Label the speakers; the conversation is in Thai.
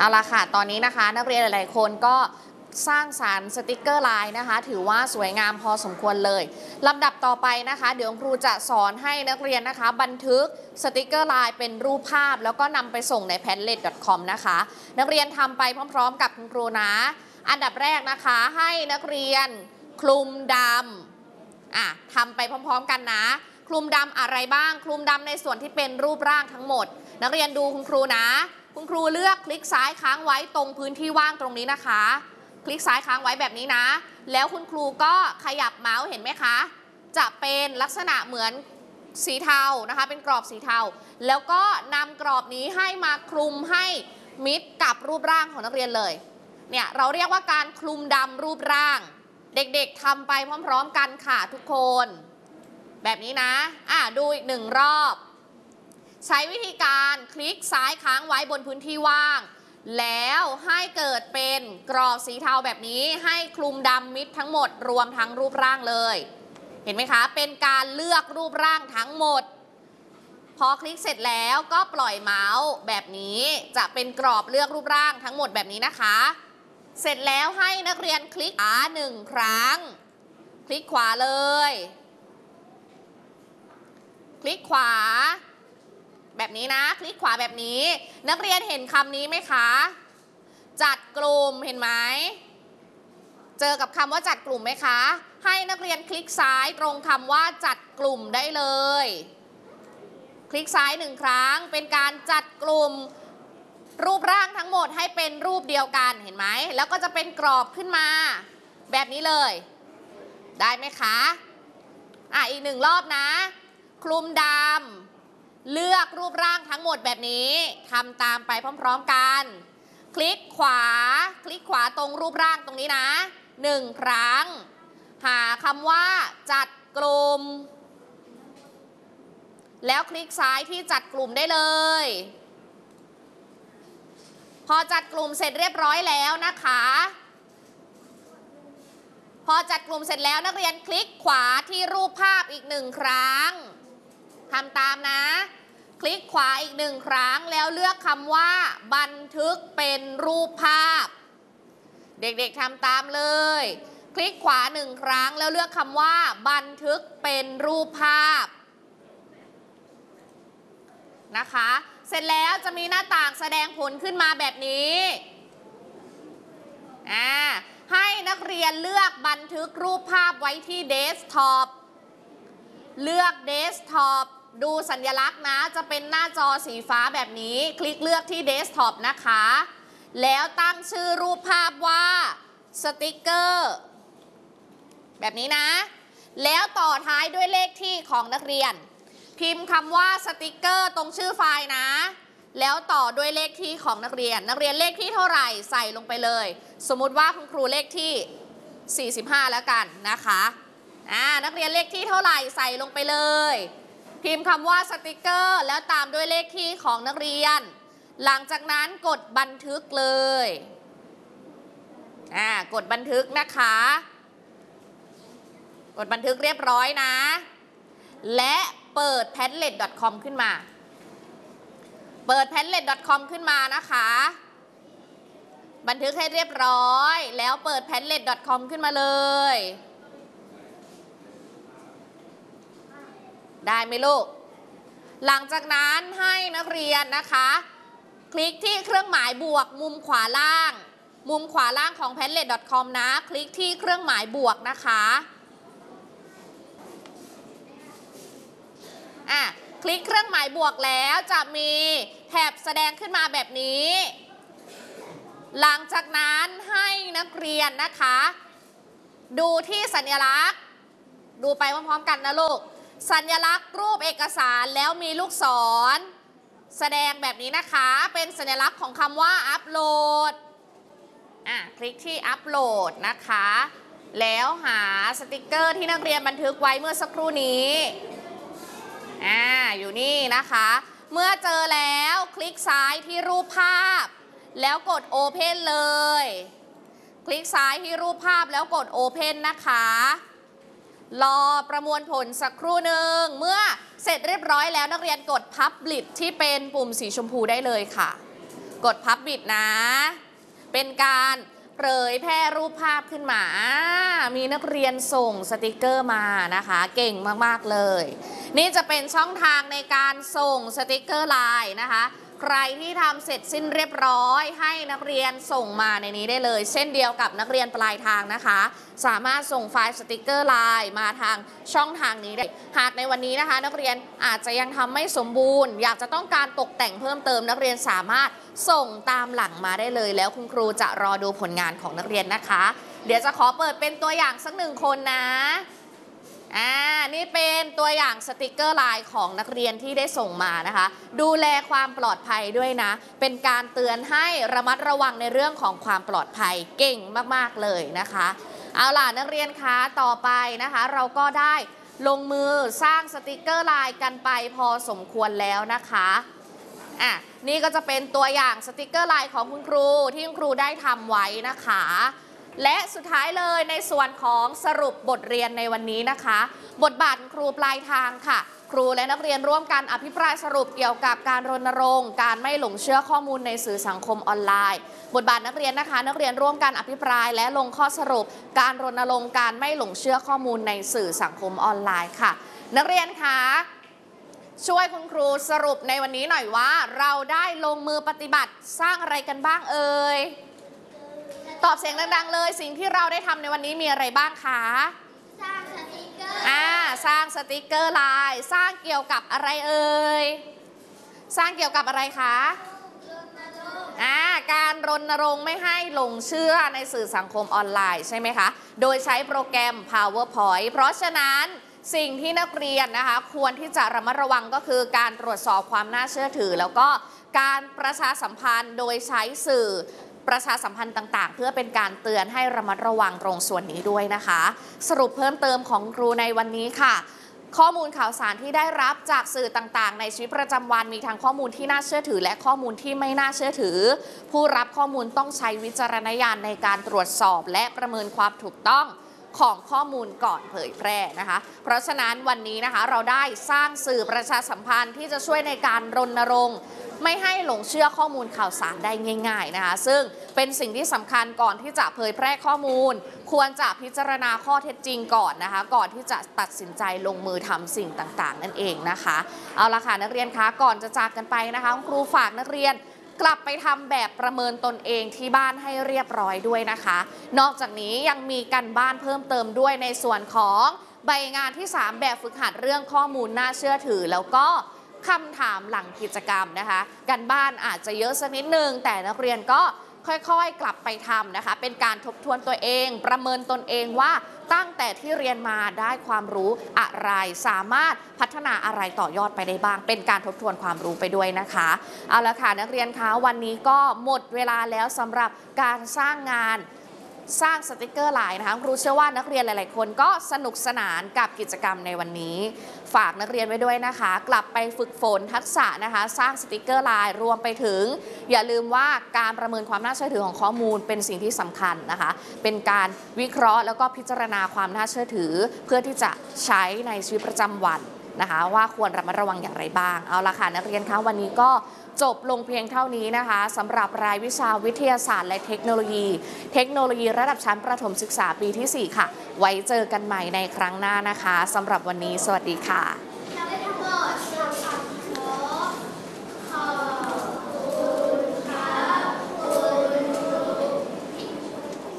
Speaker 1: เอาละค่ะตอนนี้นะคะนักเรียนหลายๆคนก็สร้างสรรค์สติกเกอร์ลายนะคะถือว่าสวยงามพอสมควรเลยลำดับต่อไปนะคะเดี๋ยวครูจะสอนให้นักเรียนนะคะบันทึกสติกเกอร์ลายเป็นรูปภาพแล้วก็นำไปส่งใน padlet.com นะคะนักเรียนทำไปพร้อมๆกับคุณครูนะอันดับแรกนะคะให้นักเรียนคลุมดำทำไปพร้อมๆกันนะคลุมดำอะไรบ้างคลุมดำในส่วนที่เป็นรูปร่างทั้งหมดนักเรียนดูคุณครูนะคุณครูเลือกคลิกซ้ายค้างไว้ตรงพื้นที่ว่างตรงนี้นะคะคลิกซ้ายค้างไว้แบบนี้นะแล้วคุณครูก็ขยับเมาส์เห็นไหมคะจะเป็นลักษณะเหมือนสีเทานะคะเป็นกรอบสีเทาแล้วก็นำกรอบนี้ให้มาคลุมให้มิดกับรูปร่างของนักเรียนเลยเนี่ยเราเรียกว่าการคลุมดำรูปร่างเด็กๆทำไปพร้อมๆกันค่ะทุกคนแบบนี้นะดูอีกหนึ่งรอบใช้วิธีการคลิกซ้ายค้างไว้บนพื้นที่ว่างแล้วให้เกิดเป็นกรอบสีเทาแบบนี้ให้คลุมดำมิดทั้งหมดรวมทั้งรูปร่างเลยเห็นไหมคะเป็นการเลือกรูปร่างทั้งหมดพอคลิกเสร็จแล้วก็ปล่อยเมาส์แบบนี้จะเป็นกรอบเลือกรูปร่างทั้งหมดแบบนี้นะคะเสร็จแล้วให้นักเรียนคลิกขวา1 ครั้งคลิกขวาเลยคลิกขวาแบบนี้นะคลิกขวาแบบนี้นักเรียนเห็นคำนี้ไหมคะจัดกลุ่มเห็นไหมเจอกับคำว่าจัดกลุ่มไหมคะให้นักเรียนคลิกซ้ายตรงคำว่าจัดกลุ่มได้เลยคลิกซ้าย1 ครั้งเป็นการจัดกลุ่มรูปร่างทั้งหมดให้เป็นรูปเดียวกันเห็นไหมแล้วก็จะเป็นกรอบขึ้นมาแบบนี้เลยได้ไหมคะอีก1 รอบนะคลุมดำเลือกรูปร่างทั้งหมดแบบนี้ทำตามไปพร้อมๆกันคลิกขวาตรงรูปร่างตรงนี้นะ1 ครั้งหาคำว่าจัดกลุ่มแล้วคลิกซ้ายที่จัดกลุ่มได้เลยพอจัดกลุ่มเสร็จเรียบร้อยแล้วนะคะพอจัดกลุ่มเสร็จแล้วนักเรียนคลิกขวาที่รูปภาพอีก1 ครั้งทำตามนะคลิกขวาอีก1 ครั้งแล้วเลือกคำว่าบันทึกเป็นรูปภาพเด็กๆทำตามเลยคลิกขวา1 ครั้งแล้วเลือกคำว่าบันทึกเป็นรูปภาพนะคะเสร็จแล้วจะมีหน้าต่างแสดงผลขึ้นมาแบบนี้ให้นักเรียนเลือกบันทึกรูปภาพไว้ที่เดสก์ท็อปเลือกเดสก์ท็อปดูสัญลักษณ์นะจะเป็นหน้าจอสีฟ้าแบบนี้คลิกเลือกที่เดสก์ท็อปนะคะแล้วตั้งชื่อรูปภาพว่าสติกเกอร์แบบนี้นะแล้วต่อท้ายด้วยเลขที่ของนักเรียนพิมพ์คำว่าสติกเกอร์ตรงชื่อไฟล์นะแล้วต่อด้วยเลขที่ของนักเรียนเลขที่เท่าไหร่ใส่ลงไปเลยสมมุติว่าคุณครูเลขที่45แล้วกันนะคะนักเรียนเลขที่เท่าไหร่ใส่ลงไปเลยพิมพ์คำว่าสติกเกอร์แล้วตามด้วยเลขที่ของนักเรียนหลังจากนั้นกดบันทึกเลยกดบันทึกนะคะกดบันทึกเรียบร้อยนะและเปิด padlet.com ขึ้นมาเปิด padlet.com ขึ้นมานะคะบันทึกให้เรียบร้อยแล้วเปิด padlet.com ขึ้นมาเลยได้ไหมลูกหลังจากนั้นให้นักเรียนนะคะคลิกที่เครื่องหมายบวกมุมขวาล่างของ padlet.com นะคลิกที่เครื่องหมายบวกนะคะคลิกเครื่องหมายบวกแล้วจะมีแถบแสดงขึ้นมาแบบนี้หลังจากนั้นให้นักเรียนนะคะดูที่สัญลักษณ์ดูไปพร้อมๆกันนะลูกสัญลักษณ์รูปเอกสารแล้วมีลูกศรแสดงแบบนี้นะคะเป็นสัญลักษณ์ของคำว่าอัปโหลดคลิกที่อัปโหลดนะคะแล้วหาสติกเกอร์ที่นักเรียนบันทึกไว้เมื่อสักครู่นี้อยู่นี่นะคะเมื่อเจอแล้วคลิกซ้ายที่รูปภาพแล้วกด Open เลยคลิกซ้ายที่รูปภาพแล้วกด Open นะคะรอประมวลผลสักครู่หนึ่งเมื่อเสร็จเรียบร้อยแล้วนักเรียนกด Publish ที่เป็นปุ่มสีชมพูได้เลยค่ะกดพับบิดนะเป็นการเผยแพร่รูปภาพขึ้นมามีนักเรียนส่งสติกเกอร์มานะคะเก่งมากๆเลยนี่จะเป็นช่องทางในการส่งสติกเกอร์ไลน์นะคะใครที่ทำเสร็จสิ้นเรียบร้อยให้นักเรียนส่งมาในนี้ได้เลยเช่นเดียวกับนักเรียนปลายทางนะคะสามารถส่งไฟล์สติกเกอร์ไลน์มาทางช่องทางนี้ได้หากในวันนี้นะคะนักเรียนอาจจะยังทำไม่สมบูรณ์อยากจะต้องการตกแต่งเพิ่มเติมนักเรียนสามารถส่งตามหลังมาได้เลยแล้วคุณครูจะรอดูผลงานของนักเรียนนะคะเดี๋ยวจะขอเปิดเป็นตัวอย่างสัก1 คนนะนี่เป็นตัวอย่างสติกเกอร์ไลน์ของนักเรียนที่ได้ส่งมานะคะดูแลความปลอดภัยด้วยนะเป็นการเตือนให้ระมัดระวังในเรื่องของความปลอดภัยเก่งมากๆเลยนะคะเอาล่ะนักเรียนคะต่อไปนะคะเราก็ได้ลงมือสร้างสติกเกอร์ไลน์กันไปพอสมควรแล้วนะคะนี่ก็จะเป็นตัวอย่างสติกเกอร์ไลน์ของคุณครูที่คุณครูได้ทำไว้นะคะและสุดท้ายเลยในส่วนของสรุปบทเรียนในวันนี้นะคะบทบาทครูปลายทางค่ะครูและนักเรียนร่วมกันอภิปรายสรุปเกี่ยวกับการรณรงค์การไม่หลงเชื่อข้อมูลในสื่อสังคมออนไลน์บทบาทนักเรียนนะคะนักเรียนร่วมกันอภิปรายและลงข้อสรุปการรณรงค์การไม่หลงเชื่อข้อมูลในสื่อสังคมออนไลน์ค่ะนักเรียนคะช่วยคุณครูสรุปในวันนี้หน่อยว่าเราได้ลงมือปฏิบัติสร้างอะไรกันบ้างเอ่ยตอบเสียงดังๆเลยสิ่งที่เราได้ทำในวันนี้มีอะไรบ้างคะสร้างสติกเกอร์สร้างสติกเกอร์ไลน์สร้างเกี่ยวกับอะไรเอ่ยสร้างเกี่ยวกับอะไรคะการรณรงค์ไม่ให้หลงเชื่อในสื่อสังคมออนไลน์ใช่ไหมคะโดยใช้โปรแกรม PowerPoint เพราะฉะนั้นสิ่งที่นักเรียนนะคะควรที่จะระมัดระวังก็คือการตรวจสอบความน่าเชื่อถือแล้วก็การประชาสัมพันธ์โดยใช้สื่อประชาสัมพันธ์ต่างๆเพื่อเป็นการเตือนให้ระมัดระวังตรงส่วนนี้ด้วยนะคะสรุปเพิ่มเติมของครูในวันนี้ค่ะข้อมูลข่าวสารที่ได้รับจากสื่อต่างๆในชีวิตประจำวันมีทั้งข้อมูลที่น่าเชื่อถือและข้อมูลที่ไม่น่าเชื่อถือผู้รับข้อมูลต้องใช้วิจารณญาณในการตรวจสอบและประเมินความถูกต้องของข้อมูลก่อนเผยแพร่นะคะเพราะฉะนั้นวันนี้นะคะเราได้สร้างสื่อประชาสัมพันธ์ที่จะช่วยในการรณรงค์ไม่ให้หลงเชื่อข้อมูลข่าวสารได้ง่ายๆนะคะซึ่งเป็นสิ่งที่สำคัญก่อนที่จะเผยแพร่ข้อมูลควรจะพิจารณาข้อเท็จจริงก่อนนะคะก่อนที่จะตัดสินใจลงมือทำสิ่งต่างๆนั่นเองนะคะเอาละค่ะนักเรียนคะก่อนจะจากกันไปนะคะครูฝากนักเรียนกลับไปทำแบบประเมินตนเองที่บ้านให้เรียบร้อยด้วยนะคะนอกจากนี้ยังมีการบ้านเพิ่มเติมด้วยในส่วนของใบงานที่3แบบฝึกหัดเรื่องข้อมูลน่าเชื่อถือแล้วก็คำถามหลังกิจกรรมนะคะการบ้านอาจจะเยอะสักนิดนึงแต่นักเรียนก็ค่อยๆกลับไปทำนะคะเป็นการทบทวนตัวเองประเมินตนเองว่าตั้งแต่ที่เรียนมาได้ความรู้อะไรสามารถพัฒนาอะไรต่อยอดไปได้บ้างเป็นการทบทวนความรู้ไปด้วยนะคะเอาละค่ะนักเรียนคะวันนี้ก็หมดเวลาแล้วสำหรับการสร้างงานสร้างสติกเกอร์ไลน์นะคะครูเชื่อว่านักเรียนหลายๆคนก็สนุกสนานกับกิจกรรมในวันนี้ฝากนักเรียนไว้ด้วยนะคะกลับไปฝึกฝนทักษะนะคะสร้างสติกเกอร์ไลน์รวมไปถึงอย่าลืมว่าการประเมินความน่าเชื่อถือของข้อมูลเป็นสิ่งที่สำคัญนะคะเป็นการวิเคราะห์แล้วก็พิจารณาความน่าเชื่อถือเพื่อที่จะใช้ในชีวิตประจำวันนะคะว่าควรระมัดระวังอย่างไรบ้างเอาละค่ะนักเรียนคะวันนี้ก็จบลงเพียงเท่านี้นะคะสำหรับรายวิชาวิทยาศาสตร์และเทคโนโลยีระดับชั้นประถมศึกษาปีที่ 4 ค่ะไว้เจอกันใหม่ในครั้งหน้านะคะสำหรับวันนี้สวัสดีค่ะ